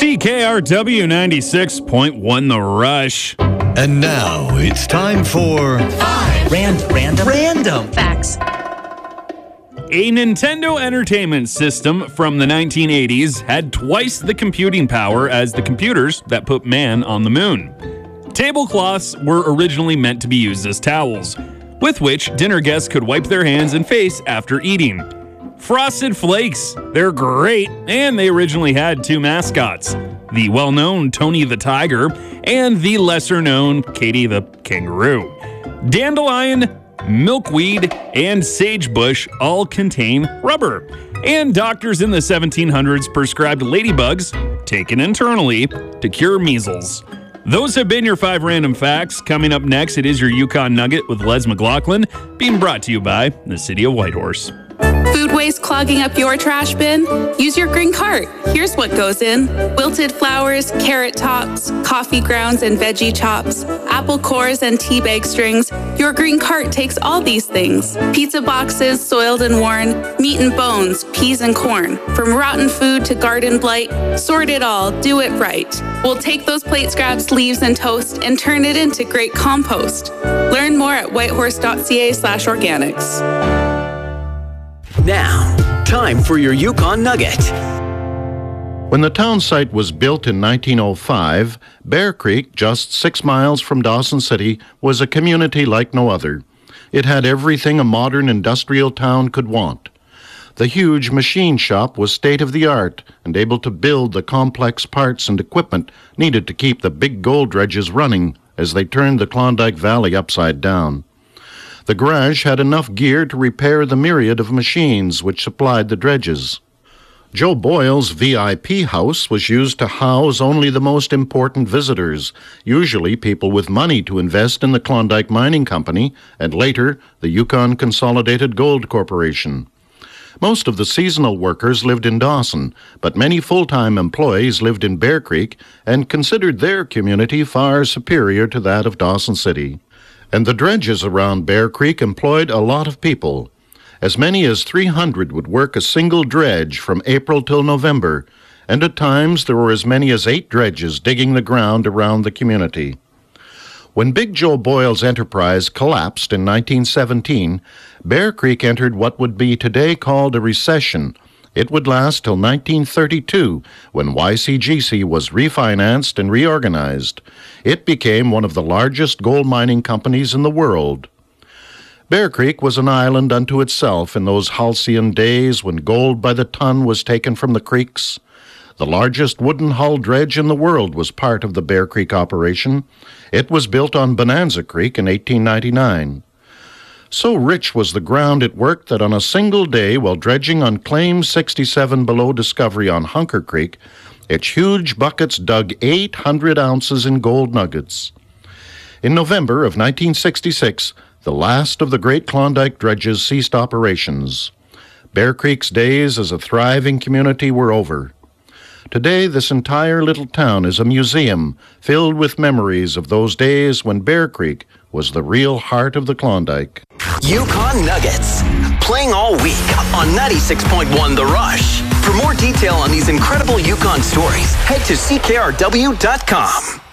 CKRW 96.1 The Rush. And now it's time for Random Facts. A Nintendo Entertainment System from the 1980s had twice the computing power as the computers that put man on the moon. Tablecloths were originally meant to be used as towels, with which dinner guests could wipe their hands and face after eating. Frosted Flakes, they're great, and they originally had two mascots, the well-known Tony the Tiger and the lesser-known Katie the Kangaroo. Dandelion, milkweed, and sagebush all contain rubber. And doctors in the 1700s prescribed ladybugs, taken internally, to cure measles. Those have been your 5 random facts. Coming up next, it is your Yukon Nugget with Les McLaughlin, being brought to you by the City of Whitehorse. Food waste clogging up your trash bin? Use your green cart. Here's what goes in: wilted flowers, carrot tops, coffee grounds and veggie chops, apple cores and tea bag strings. Your green cart takes all these things: pizza boxes, soiled and worn, meat and bones, peas and corn. From rotten food to garden blight, sort it all, do it right. We'll take those plate scraps, leaves, and toast and turn it into great compost. Learn more at whitehorse.ca/organics. Now, time for your Yukon Nugget. When the town site was built in 1905, Bear Creek, just 6 miles from Dawson City, was a community like no other. It had everything a modern industrial town could want. The huge machine shop was state-of-the-art and able to build the complex parts and equipment needed to keep the big gold dredges running as they turned the Klondike Valley upside down. The garage had enough gear to repair the myriad of machines which supplied the dredges. Joe Boyle's VIP house was used to house only the most important visitors, usually people with money to invest in the Klondike Mining Company and later the Yukon Consolidated Gold Corporation. Most of the seasonal workers lived in Dawson, but many full-time employees lived in Bear Creek and considered their community far superior to that of Dawson City. And the dredges around Bear Creek employed a lot of people. As many as 300 would work a single dredge from April till November, and at times there were as many as 8 dredges digging the ground around the community. When Big Joe Boyle's enterprise collapsed in 1917, Bear Creek entered what would be today called a recession. It would last till 1932, when YCGC was refinanced and reorganized. It became one of the largest gold mining companies in the world. Bear Creek was an island unto itself in those halcyon days when gold by the ton was taken from the creeks. The largest wooden hull dredge in the world was part of the Bear Creek operation. It was built on Bonanza Creek in 1899. So rich was the ground it worked that on a single day while dredging on Claim 67 below Discovery on Hunker Creek, its huge buckets dug 800 ounces in gold nuggets. In November of 1966, the last of the great Klondike dredges ceased operations. Bear Creek's days as a thriving community were over. Today, this entire little town is a museum filled with memories of those days when Bear Creek was the real heart of the Klondike. Yukon Nuggets, playing all week on 96.1 The Rush. For more detail on these incredible Yukon stories, head to ckrw.com.